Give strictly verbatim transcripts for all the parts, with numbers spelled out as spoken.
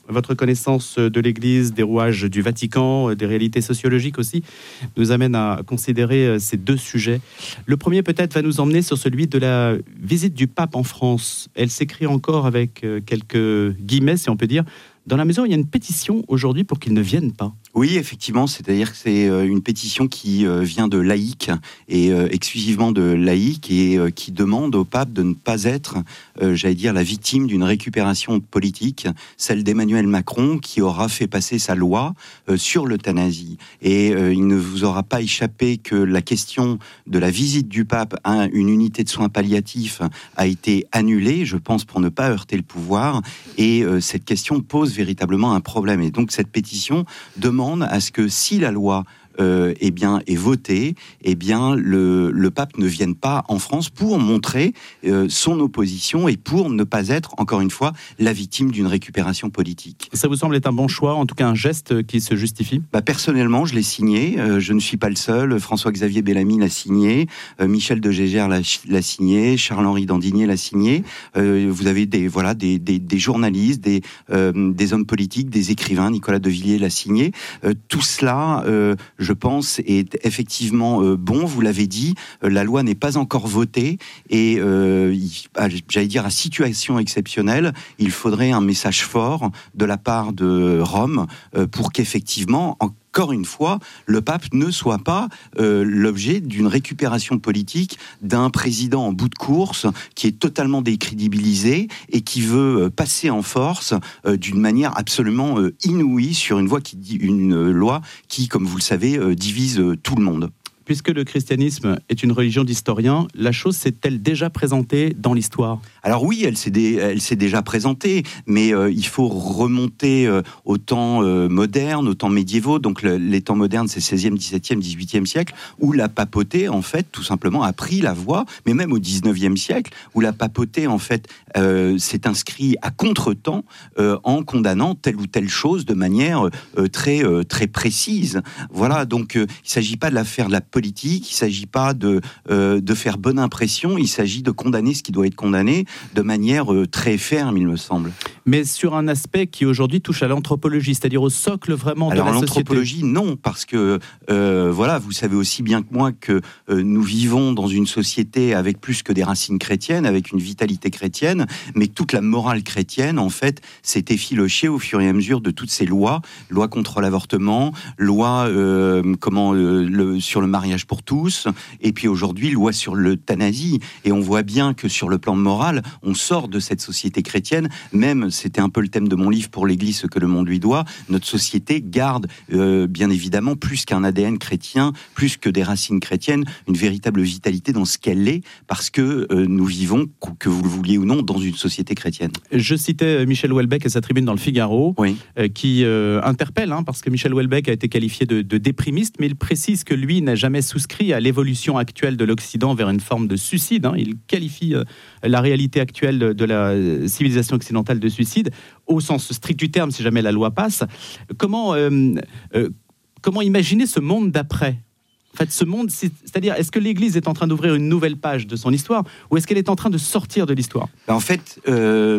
Votre connaissance de l'Église, des rouages du Vatican, des réalités sociologiques aussi, nous amène à considérer ces deux sujets. Le premier peut-être va nous emmener sur celui de la visite du pape en France. Elle s'écrit encore avec quelques guillemets, si on peut dire, dans la mesure où il y a une pétition aujourd'hui pour qu'il ne vienne pas. Oui, effectivement, c'est-à-dire que c'est une pétition qui vient de laïcs, et exclusivement de laïcs, et qui demande au pape de ne pas être, j'allais dire, la victime d'une récupération politique, celle d'Emmanuel Macron, qui aura fait passer sa loi sur l'euthanasie. Et il ne vous aura pas échappé que la question de la visite du pape à une unité de soins palliatifs a été annulée, je pense, pour ne pas heurter le pouvoir, et cette question pose véritablement un problème. Et donc cette pétition demande à ce que si la loi euh, eh bien, est votée, eh bien, le, le pape ne vienne pas en France pour montrer euh, son opposition et pour ne pas être, encore une fois, la victime d'une récupération politique. Ça vous semble être un bon choix, en tout cas un geste qui se justifie ? Bah, personnellement, je l'ai signé, euh, je ne suis pas le seul, François-Xavier Bellamy l'a signé, euh, Michel de Gégère l'a, l'a signé, Charles-Henri Dandinier l'a signé, euh, vous avez des, voilà, des, des, des journalistes, des, euh, des hommes politiques, des écrivains, Nicolas de Villiers l'a signé, euh, tout cela, euh, je pense, est effectivement euh, bon. Vous l'avez dit, euh, la loi n'est pas encore votée et, euh, il, j'allais dire, à situation exceptionnelle, il faudrait un message fort de la part de Rome euh, pour qu'effectivement, en encore une fois, le pape ne soit pas euh, l'objet d'une récupération politique d'un président en bout de course qui est totalement décrédibilisé et qui veut euh, passer en force euh, d'une manière absolument euh, inouïe sur une, voie qui, une euh, loi qui, comme vous le savez, euh, divise euh, tout le monde. Puisque le christianisme est une religion d'historiens, la chose s'est-elle déjà présentée dans l'histoire ? Alors oui, elle s'est, dé, elle s'est déjà présentée, mais euh, il faut remonter euh, aux temps euh, modernes, aux temps médiévaux. Donc le, les temps modernes, c'est seizième, dix-septième, dix-huitième siècle, où la papauté, en fait, tout simplement a pris la voie, mais même au dix-neuvième siècle, où la papauté, en fait, euh, s'est inscrite à contre-temps euh, en condamnant telle ou telle chose de manière euh, très, euh, très précise. Voilà, donc euh, il ne s'agit pas de la faire de la politique, il ne s'agit pas de, euh, de faire bonne impression, il s'agit de condamner ce qui doit être condamné de manière euh, très ferme, il me semble. Mais sur un aspect qui aujourd'hui touche à l'anthropologie, c'est-à-dire au socle vraiment Alors, de la l'anthropologie, société. non, parce que euh, voilà, vous savez aussi bien que moi que euh, nous vivons dans une société avec plus que des racines chrétiennes, avec une vitalité chrétienne, mais toute la morale chrétienne, en fait, s'est effilochée au fur et à mesure de toutes ces lois, loi contre l'avortement, loi euh, comment euh, le, sur le mariage pour tous, et puis aujourd'hui, loi sur l'euthanasie. Et on voit bien que sur le plan moral, on sort de cette société chrétienne, même, c'était un peu le thème de mon livre, pour l'Église, ce que le monde lui doit, notre société garde, euh, bien évidemment, plus qu'un A D N chrétien, plus que des racines chrétiennes, une véritable vitalité dans ce qu'elle est, parce que euh, nous vivons, que vous le vouliez ou non, dans une société chrétienne. Je citais Michel Houellebecq et sa tribune dans le Figaro, oui. euh, qui euh, interpelle, hein, parce que Michel Houellebecq a été qualifié de, de déprimiste, mais il précise que lui n'a jamais souscrit à l'évolution actuelle de l'Occident vers une forme de suicide. Hein. Il qualifie euh, la réalité actuelle de, de la civilisation occidentale de suicide, au sens strict du terme, si jamais la loi passe. Comment, euh, euh, comment imaginer ce monde d'après ? En fait, ce monde, c'est, c'est-à-dire, est-ce que l'Église est en train d'ouvrir une nouvelle page de son histoire, ou est-ce qu'elle est en train de sortir de l'histoire ? En fait, euh,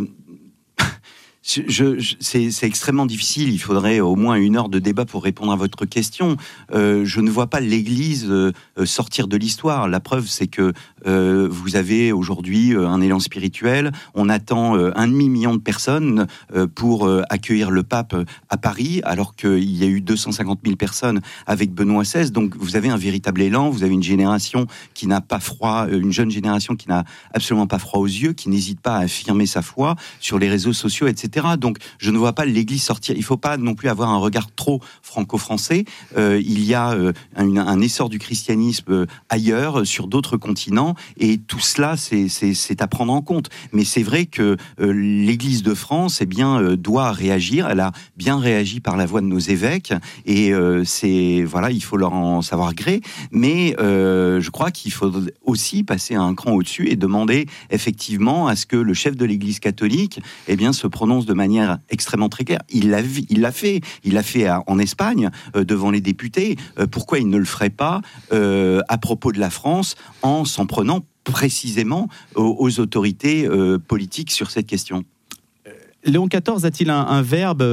je, je, c'est, c'est extrêmement difficile. Il faudrait au moins une heure de débat pour répondre à votre question. Euh, je ne vois pas l'Église euh, sortir de l'histoire. La preuve, c'est que euh, vous avez aujourd'hui euh, un élan spirituel. On attend euh, un demi-million de personnes euh, pour euh, accueillir le pape à Paris, alors qu'il y a eu deux cent cinquante mille personnes avec Benoît seize. Donc vous avez un véritable élan. Vous avez une génération qui n'a pas froid, une jeune génération qui n'a absolument pas froid aux yeux, qui n'hésite pas à affirmer sa foi sur les réseaux sociaux, et cetera. Donc, je ne vois pas l'Église sortir. Il ne faut pas non plus avoir un regard trop franco-français. Euh, il y a euh, un, un essor du christianisme euh, ailleurs, sur d'autres continents, et tout cela, c'est, c'est, c'est à prendre en compte. Mais c'est vrai que euh, l'Église de France, eh bien, euh, doit réagir. Elle a bien réagi par la voix de nos évêques, et euh, c'est voilà, il faut leur en savoir gré. Mais euh, je crois qu'il faut aussi passer un cran au-dessus et demander effectivement à ce que le chef de l'Église catholique, eh bien, se prononce de manière extrêmement très claire. Il l'a, il l'a fait. Il l'a fait à, en Espagne, euh, devant les députés. Euh, pourquoi il ne le ferait pas euh, à propos de la France, en s'en prenant précisément aux, aux autorités euh, politiques sur cette question ? Léon quatorze a-t-il un, un verbe